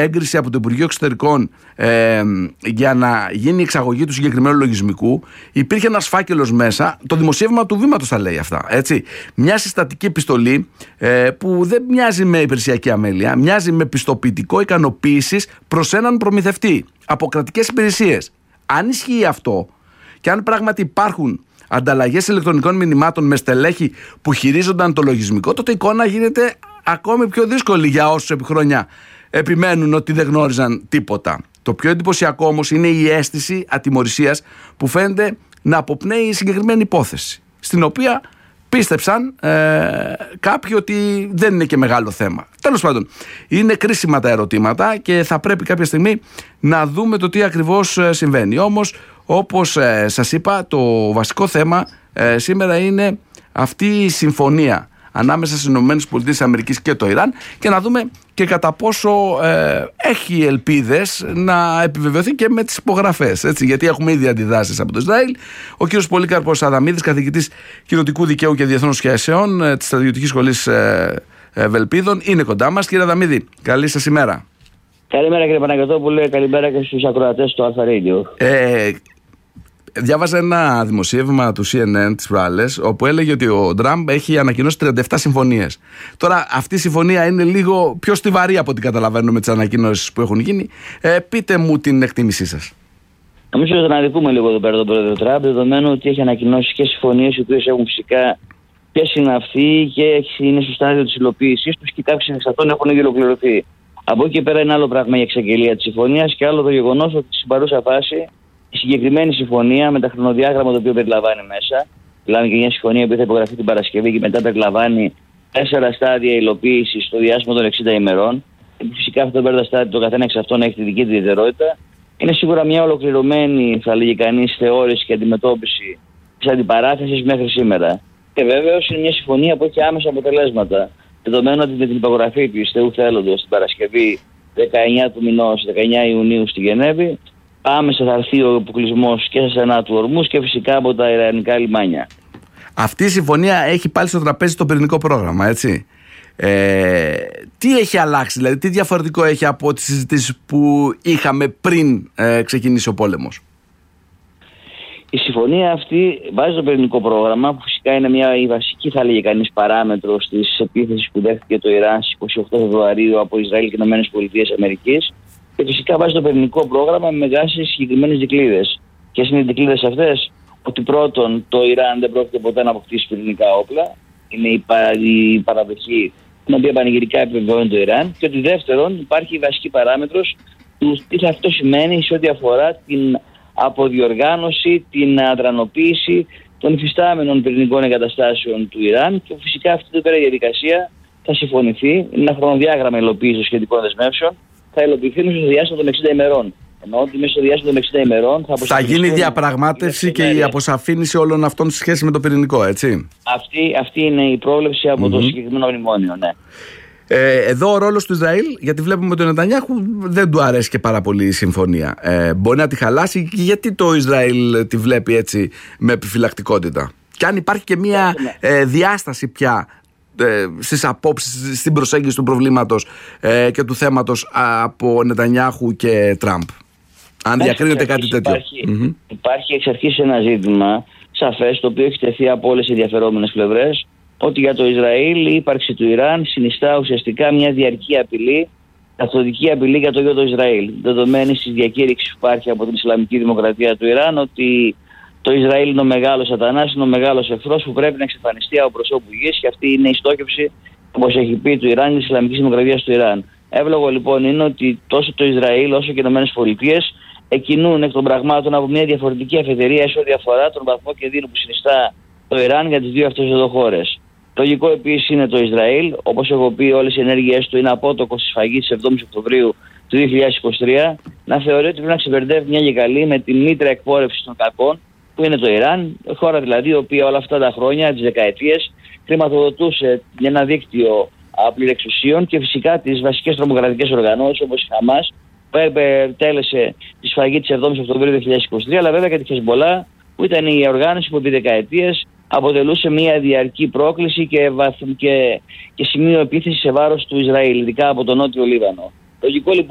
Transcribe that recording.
έγκριση από το Υπουργείο Εξωτερικών για να γίνει η εξαγωγή του συγκεκριμένου λογισμικού, υπήρχε ένας φάκελος μέσα, το δημοσίευμα του Βήματος τα λέει αυτά, έτσι. Μια συστατική επιστολή που δεν μοιάζει με υπηρεσιακή αμέλεια, μοιάζει με πιστοποιητικό ικανοποίησης προς έναν προμηθευτή από κρατικές υπηρεσίες. Αν ισχύει αυτό και αν πράγματι υπάρχουν ανταλλαγές ηλεκτρονικών μηνυμάτων με στελέχη που χειρίζονταν το λογισμικό, τότε η εικόνα γίνεται ακόμη πιο δύσκολη για όσους επί χρόνια επιμένουν ότι δεν γνώριζαν τίποτα. Το πιο εντυπωσιακό όμως είναι η αίσθηση ατιμωρησίας που φαίνεται να αποπνέει η συγκεκριμένη υπόθεση, στην οποία πίστεψαν κάποιοι ότι δεν είναι και μεγάλο θέμα. Τέλος πάντων, είναι κρίσιμα τα ερωτήματα και θα πρέπει κάποια στιγμή να δούμε το τι ακριβώς συμβαίνει. Όμως, όπως σας είπα, το βασικό θέμα σήμερα είναι αυτή η συμφωνία ανάμεσα στις ΗΠΑ και το Ιράν, και να δούμε και κατά πόσο έχει ελπίδες να επιβεβαιωθεί και με τις υπογραφές, έτσι, γιατί έχουμε ήδη αντιδράσεις από το Ισραήλ. Ο κύριος Πολύκαρπος Αδαμίδης, καθηγητής κοινοτικού δικαίου και διεθνών σχέσεων της Στρατιωτικής Σχολής Βελπίδων, είναι κοντά μας. Κύριε Αδαμίδη, καλή σας ημέρα. Καλημέρα κύριε Παναγιωτόπουλε, καλημέρα και στους ακροατές του Αλφα Radio. Διάβαζα ένα δημοσίευμα του CNN τις προάλλες, όπου έλεγε ότι ο Τραμπ έχει ανακοινώσει 37 συμφωνίες. Τώρα αυτή η συμφωνία είναι λίγο πιο στιβαρή από ό,τι καταλαβαίνω με τις ανακοινώσεις που έχουν γίνει. Πείτε μου την εκτίμησή σας. Νομίζω ότι να δούμε λίγο εδώ πέρα τον πρόεδρο Τραμπ, δεδομένου ότι έχει ανακοινώσει και συμφωνίες οι οποίες έχουν φυσικά και συναυθεί και είναι στο στάδιο της υλοποίησής τους και κάποιες εξ αυτών έχουν ήδη ολοκληρωθεί. Από εκεί και πέρα είναι άλλο πράγμα η εξαγγελία της συμφωνίας και άλλο το γεγονός ότι στην παρούσα φάση η συγκεκριμένη συμφωνία με τα χρονοδιάγραμμα το οποίο περιλαμβάνει μέσα, μιλάμε για μια συμφωνία που θα υπογραφεί την Παρασκευή και μετά περιλαμβάνει 4 στάδια υλοποίησης στο διάστημα των 60 ημερών. Και φυσικά αυτό το στάδιο, το καθένα εξ αυτών έχει τη δική του ιδιαιτερότητα. Είναι σίγουρα μια ολοκληρωμένη, θα λέγει κανείς, θεώρηση και αντιμετώπιση της αντιπαράθεσης μέχρι σήμερα. Και βέβαιως είναι μια συμφωνία που έχει άμεσα αποτελέσματα. Δεδομένου ότι με την υπογραφή της Θεού θέλοντος την Παρασκευή 19 του μηνός, 19 Ιουνίου στη Γενέβη, άμεσα θα έρθει ο αποκλεισμός και στα στενά του Ορμούς και φυσικά από τα ιρανικά λιμάνια. Αυτή η συμφωνία έχει πάλι στο τραπέζι το πυρηνικό πρόγραμμα, έτσι. Τι έχει αλλάξει, δηλαδή, τι διαφορετικό έχει από τις συζητήσεις που είχαμε πριν ξεκινήσει ο πόλεμος? Η συμφωνία αυτή βάζει το πυρηνικό πρόγραμμα, που φυσικά είναι η βασική, θα λέγει κανείς, παράμετρος της επίθεσης που δέχτηκε το Ιράν στις 28 Φεβρουαρίου από Ισραήλ και ΗΠΑ. Και φυσικά βάζει το πυρηνικό πρόγραμμα με βάση συγκεκριμένες δικλείδες. Ποιες είναι οι δικλείδες αυτές? Ότι πρώτον, το Ιράν δεν πρόκειται ποτέ να αποκτήσει πυρηνικά όπλα. Είναι η παραδοχή την οποία πανηγυρικά επιβεβαιώνει το Ιράν. Και ότι δεύτερον, υπάρχει η βασική παράμετρος του τι αυτό σημαίνει σε ό,τι αφορά την αποδιοργάνωση, την αδρανοποίηση των υφιστάμενων πυρηνικών εγκαταστάσεων του Ιράν. Και φυσικά αυτή η διαδικασία θα συμφωνηθεί. Είναι ένα χρονοδιάγραμμα υλοποίησης των σχετικών δεσμεύσεων. Θα υλοποιηθεί μέσα στο διάστημα των 60 ημερών. Ενώ ότι μέσα στο διάστημα των 60 ημερών θα γίνει διαπραγμάτευση και η αποσαφήνιση όλων αυτών σε σχέση με το πυρηνικό, έτσι. Αυτή είναι η πρόβλεψη από το συγκεκριμένο μνημόνιο, ναι. Εδώ ο ρόλος του Ισραήλ, γιατί βλέπουμε ότι ο Νετανιάχου δεν του αρέσει και πάρα πολύ η συμφωνία. Μπορεί να τη χαλάσει, και γιατί το Ισραήλ τη βλέπει έτσι με επιφυλακτικότητα? Και αν υπάρχει και μια διάσταση πια στις απόψεις, στην προσέγγιση του προβλήματος και του θέματος από Νετανιάχου και Τραμπ, αν διακρίνεται κάτι τέτοιο. Υπάρχει εξ αρχής ένα ζήτημα σαφές, το οποίο έχει τεθεί από όλες οι ενδιαφερόμενες πλευρές, ότι για το Ισραήλ η ύπαρξη του Ιράν συνιστά ουσιαστικά μια διαρκή απειλή, καθοδική απειλή για το ίδιο το Ισραήλ. Δεδομένη τη διακήρυξη που υπάρχει από την Ισλαμική Δημοκρατία του Ιράν, ότι το Ισραήλ είναι ο μεγάλος σατανάς, είναι ο μεγάλος εχθρός που πρέπει να εξαφανιστεί από προσώπου γης, και αυτή είναι η στόχευση, όπως έχει πει, του Ιράν και της Ισλαμικής Δημοκρατίας του Ιράν. Εύλογο λοιπόν είναι ότι τόσο το Ισραήλ όσο και οι ΗΠΑ εκκινούν εκ των πραγμάτων από μια διαφορετική αφετηρία σε ό,τι αφορά τον βαθμό κινδύνου που συνιστά το Ιράν για τις δύο αυτές εδώ χώρες. Λογικό επίσης είναι το Ισραήλ, όπως έχω πει, όλες οι ενέργειές του είναι απότοκο στη σφαγή της 7ης Οκτωβρίου του 2023, να θεωρεί ότι πρέπει να ξεπερδεύει μια και καλή με τη μήτρα εκπόρευση των κακών, που είναι το Ιράν, χώρα δηλαδή η οποία όλα αυτά τα χρόνια, τις δεκαετίες, χρηματοδοτούσε ένα δίκτυο πληρεξουσίων και φυσικά τις βασικές τρομοκρατικές οργανώσεις όπως η Χαμάς, που τέλεσε τη σφαγή της 7ης Οκτωβρίου 2023, αλλά βέβαια και τη Χεσμολά, που ήταν η οργάνωση που επί δεκαετίες αποτελούσε μια διαρκή πρόκληση και σημείο επίθεση σε βάρος του Ισραήλ, ειδικά από τον Νότιο Λίβανο. Λογικό λοιπόν